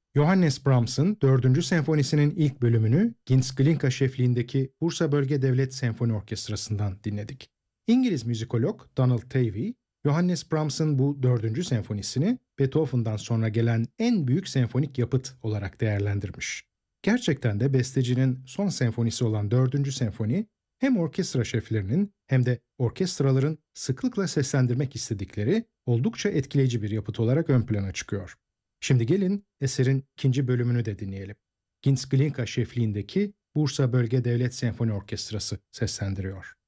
Johannes Brahms'ın 4. senfonisinin ilk bölümünü Ginz Glinka şefliğindeki Bursa Bölge Devlet Senfoni Orkestrası'ndan dinledik. İngiliz müzikolog Donald Tavey, Johannes Brahms'ın bu 4. senfonisini Beethoven'dan sonra gelen en büyük senfonik yapıt olarak değerlendirmiş. Gerçekten de bestecinin son senfonisi olan 4. senfoni, hem orkestra şeflerinin hem de orkestraların sıklıkla seslendirmek istedikleri oldukça etkileyici bir yapıt olarak ön plana çıkıyor. Şimdi gelin eserin ikinci bölümünü de dinleyelim. Ginz Glinka şefliğindeki Bursa Bölge Devlet Senfoni Orkestrası seslendiriyor.